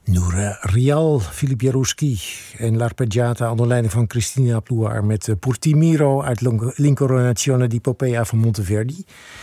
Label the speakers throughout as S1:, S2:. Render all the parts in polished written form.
S1: Noura Rial, Philippe Jarouski en L'Arpeggiata onder leiding van Cristina Plouar met Portimiro uit L'Incoronazione di Popea van Monteverdi.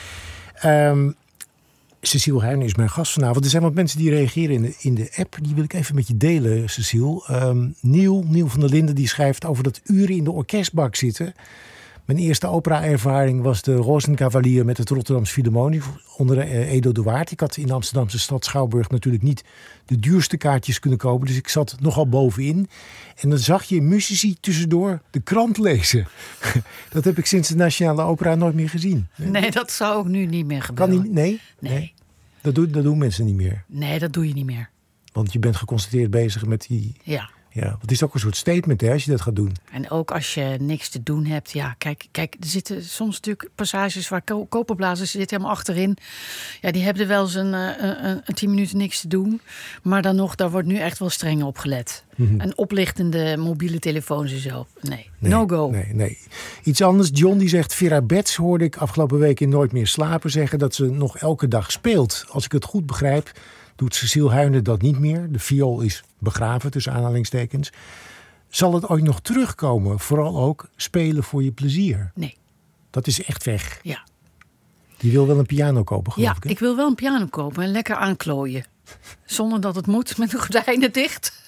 S1: Cecile Huyne is mijn gast vanavond. Er zijn wat mensen die reageren in de app. Die wil ik even met je delen, Cecile. Niel van der Linden die schrijft over dat uren in de orkestbak zitten. Mijn eerste opera-ervaring was de Rozenkavalier met het Rotterdamse Philharmonie onder Edo de Waard. Ik had in de Amsterdamse stad Schouwburg natuurlijk niet de duurste kaartjes kunnen kopen. Dus ik zat nogal bovenin. En dan zag je muzici tussendoor de krant lezen. Dat heb ik sinds de Nationale Opera nooit meer gezien.
S2: Nee, dat zou ook nu niet meer gebeuren.
S1: Kan niet? Nee. Dat doen mensen niet meer.
S2: Nee, dat doe je niet meer.
S1: Want je bent geconstateerd bezig met die...
S2: Ja.
S1: Ja, het is ook een soort statement hè, als je dat gaat doen.
S2: En ook als je niks te doen hebt. Ja, kijk, er zitten soms natuurlijk passages waar koperblazers zitten helemaal achterin. Ja, die hebben er wel eens een 10 minuten niks te doen. Maar dan nog, daar wordt nu echt wel streng op gelet. Mm-hmm. En oplichtende mobiele telefoons en zo. Nee, no go.
S1: Nee. Iets anders, John die zegt... Vera Betts hoorde ik afgelopen week in Nooit meer slapen zeggen... dat ze nog elke dag speelt. Als ik het goed begrijp... doet Cecile Huyne dat niet meer. De viool is begraven, tussen aanhalingstekens. Zal het ooit nog terugkomen? Vooral ook spelen voor je plezier?
S2: Nee.
S1: Dat is echt weg?
S2: Ja.
S1: Je wil wel een piano kopen, geloof ik.
S2: Ja, ik wil wel een piano kopen en lekker aanklooien. Zonder dat het moet, met de gordijnen dicht.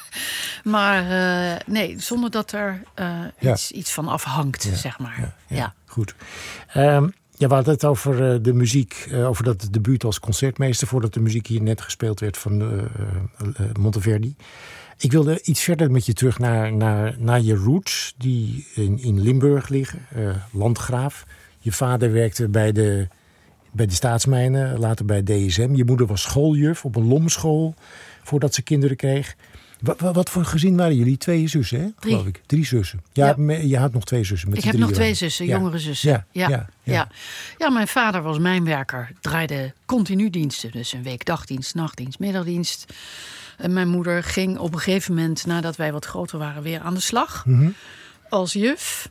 S2: Maar nee, zonder dat er iets van afhangt, zeg maar. Ja.
S1: Goed. Ja, we hadden het over de muziek, over dat debuut als concertmeester... voordat de muziek hier net gespeeld werd van Monteverdi. Ik wilde iets verder met je terug naar je roots... die in Limburg liggen, landgraaf. Je vader werkte bij de staatsmijnen, later bij DSM. Je moeder was schooljuf op een lomschool voordat ze kinderen kreeg... Wat voor gezin waren jullie? 2 zussen, hè?
S2: 3.
S1: Geloof ik. 3 zussen. Ja. Je had nog 2 zussen.
S2: Ik heb nog 2 zussen, jongere zussen. Ja, mijn vader was mijnwerker. Draaide continu diensten. Dus een week dagdienst, nachtdienst, middagdienst. En mijn moeder ging op een gegeven moment... nadat wij wat groter waren, weer aan de slag. Mm-hmm. Als juf.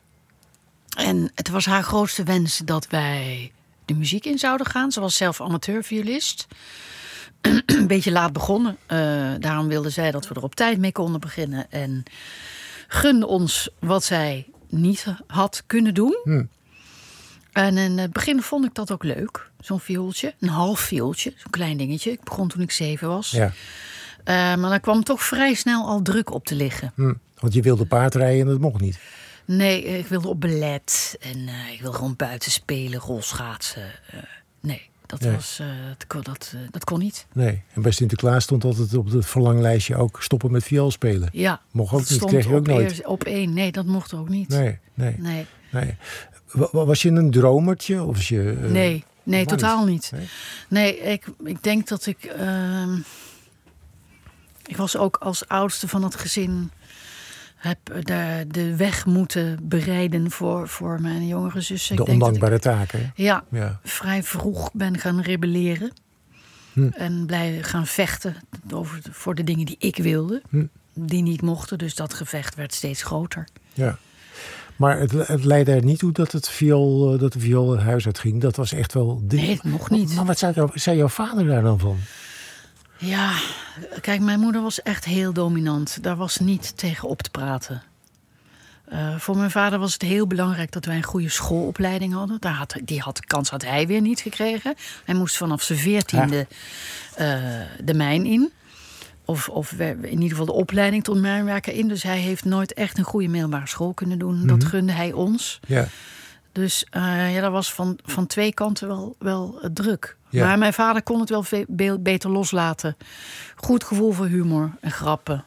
S2: En het was haar grootste wens dat wij de muziek in zouden gaan. Ze was zelf amateurviolist... Een beetje laat begonnen. Daarom wilde zij dat we er op tijd mee konden beginnen. En gunde ons wat zij niet had kunnen doen. En in het begin vond ik dat ook leuk. Zo'n viooltje. Een half viooltje. Zo'n klein dingetje. Ik begon toen ik 7 was. Ja. Maar dan kwam toch vrij snel al druk op te liggen.
S1: Want je wilde paardrijden en dat mocht niet.
S2: Nee, ik wilde op ballet. En ik wilde gewoon buiten spelen, rolschaatsen. Nee. Dat kon niet.
S1: Nee, en bij Sinterklaas stond altijd op het verlanglijstje ook stoppen met viool spelen.
S2: Ja,
S1: mocht ook niet, kreeg je ook nooit.
S2: Op 1, nee, dat mocht ook niet.
S1: Nee. Was je een dromertje? Of je,
S2: nee, totaal niet. Nee, ik denk dat ik... ik was ook als oudste van het gezin... heb de weg moeten bereiden voor mijn jongere zussen.
S1: De ondankbare taken.
S2: Ja, vrij vroeg ben gaan rebelleren. En blijven gaan vechten voor de dingen die ik wilde. Die niet mochten, dus dat gevecht werd steeds groter. Ja.
S1: Maar het leidde er niet toe dat de viool het huis uit ging. Dat was echt wel...
S2: Nee, het mocht niet.
S1: Maar wat zei jouw vader daar dan van?
S2: Ja, kijk, mijn moeder was echt heel dominant. Daar was niet tegen op te praten. Voor mijn vader was het heel belangrijk dat wij een goede schoolopleiding hadden. Die kans had hij weer niet gekregen. Hij moest vanaf zijn 14e de mijn in. Of in ieder geval de opleiding tot mijnwerker in. Dus hij heeft nooit echt een goede middelbare school kunnen doen. Dat gunde hij ons. Ja. Dus dat was van 2 kanten wel druk. Ja. Maar mijn vader kon het wel beter loslaten. Goed gevoel voor humor en grappen.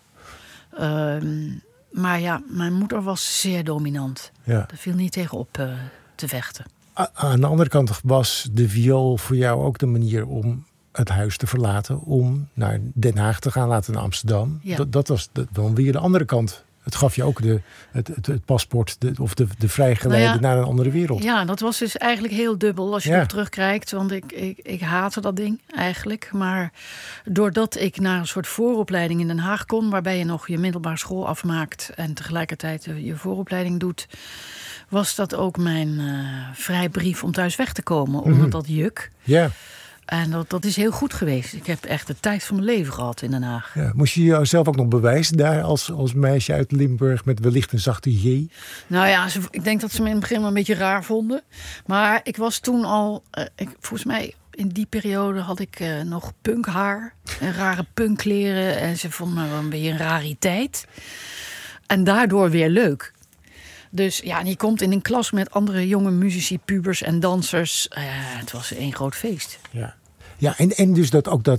S2: Maar ja, mijn moeder was zeer dominant. Ja. Daar viel niet tegen op te vechten.
S1: Aan de andere kant was de viool voor jou ook de manier om het huis te verlaten. Om naar Den Haag te gaan, later naar Amsterdam. Ja. Dat was dan weer de andere kant. Het gaf je ook het paspoort of de vrijgeleide naar een andere wereld.
S2: Ja, dat was dus eigenlijk heel dubbel als je erop terugkijkt. Want ik haatte dat ding eigenlijk. Maar doordat ik naar een soort vooropleiding in Den Haag kon... waarbij je nog je middelbare school afmaakt... en tegelijkertijd je vooropleiding doet... was dat ook mijn vrijbrief om thuis weg te komen. Omdat dat juk. Ja. En dat is heel goed geweest. Ik heb echt de tijd van mijn leven gehad in Den Haag.
S1: Ja, moest je jezelf ook nog bewijzen daar als meisje uit Limburg met wellicht een zachte J?
S2: Nou ja, ik denk dat ze me in het begin wel een beetje raar vonden. Maar ik was toen al, volgens mij in die periode had ik nog punkhaar en rare punkkleren. En ze vonden me wel een beetje een rariteit. En daardoor weer leuk. Dus ja, en je komt in een klas met andere jonge muzici, pubers en dansers. Het was één groot feest.
S1: Ja, en dus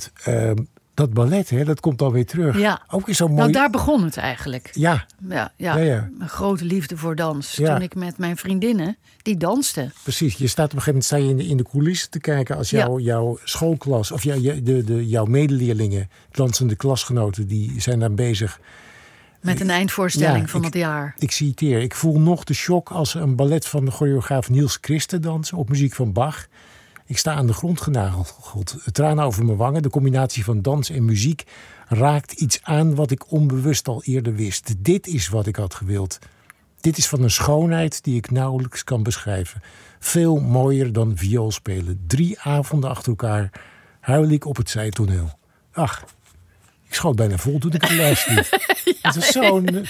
S1: dat ballet, hè, dat komt alweer terug.
S2: Ja.
S1: Ook is zo mooi.
S2: Nou, daar begon het eigenlijk.
S1: Ja.
S2: Ja. Een grote liefde voor dans.
S1: Ja.
S2: Toen ik met mijn vriendinnen, die dansten.
S1: Precies. Je staat op een gegeven moment in de coulissen te kijken als jouw schoolklas of jouw medeleerlingen, dansende klasgenoten, die zijn dan bezig.
S2: Met een eindvoorstelling van het jaar.
S1: Ik citeer. Ik voel nog de shock als ze een ballet van de choreograaf Niels Christen dansen op muziek van Bach. Ik sta aan de grond genageld. Tranen over mijn wangen. De combinatie van dans en muziek raakt iets aan wat ik onbewust al eerder wist. Dit is wat ik had gewild. Dit is van een schoonheid die ik nauwelijks kan beschrijven. Veel mooier dan vioolspelen. 3 avonden achter elkaar huil ik op het zijtoneel. Ach, ik schoot bijna vol toen ik het luisterde. Het was zo'n...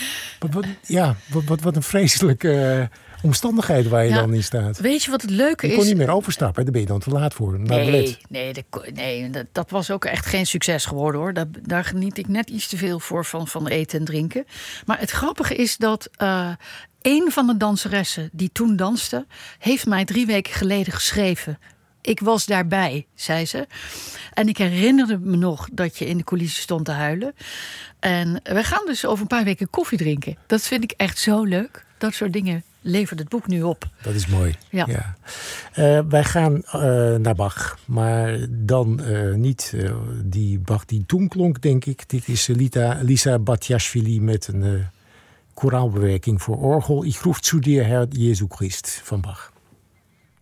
S1: Wat een vreselijke omstandigheid waar je dan in staat.
S2: Weet je wat het leuke is?
S1: Je kon niet meer overstappen. Daar ben je dan te laat voor.
S2: Nee, dat was ook echt geen succes geworden, hoor. Daar geniet ik net iets te veel voor van eten en drinken. Maar het grappige is dat een van de danseressen die toen danste, heeft mij 3 weken geleden geschreven. Ik was daarbij, zei ze. En ik herinnerde me nog dat je in de coulissen stond te huilen. En we gaan dus over een paar weken koffie drinken. Dat vind ik echt zo leuk. Dat soort dingen levert het boek nu op.
S1: Dat is mooi. Ja. Wij gaan naar Bach. Maar dan niet die Bach die toen klonk, denk ik. Dit is Lisa Batiashvili met een koraalbewerking voor orgel. Ich ruf zu dir, Herr Jesu Christ van Bach.